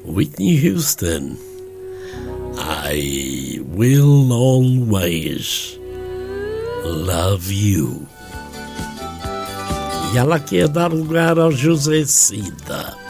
Whitney Houston, I will always love you. E ela quer dar lugar ao José Cida.